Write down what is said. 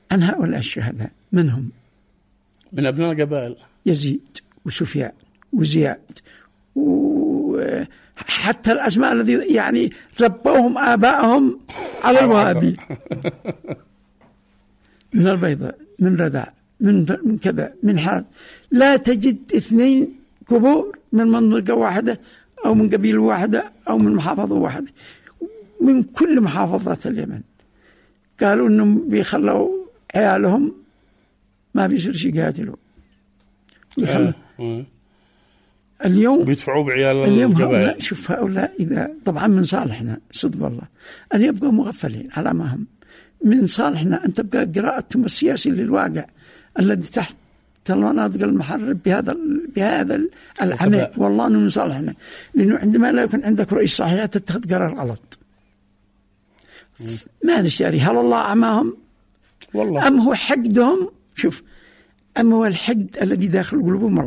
عن هؤلاء الشهداء. من هم؟ من أبناء القبائل، يزيد وسفيان وزياد، وحتى الأسماء الذي يعني ربوهم آبائهم على الوهابي، من البيضاء، من رداء، من كذا، من حرب. لا تجد 2 قبور من منطقة واحدة أو من قبيلة واحدة أو من محافظة واحدة، من كل محافظات اليمن. قالوا إنهم بيخلوا عيالهم ما بيصيرش يقاتلوا، اليوم بيدفعوا بعيال اليوم القبائل. هؤلاء، شوف هؤلاء إذا طبعا من صالحنا صدق والله أن يبقوا مغفلين على ما هم. من صالحنا أن تبقى قراءتهم السياسي للواقع الذي تحت المناطق المحرب بهذا العمل. والله أنه من صالحنا، لأنه عندما لا يكون عندك رئيس صحيح تتخذ قرار غلط. ما نشتري هل الله أعماهم والله، أم هو حقدهم؟ شوف، أما هو الحقد الذي داخل قلوبهم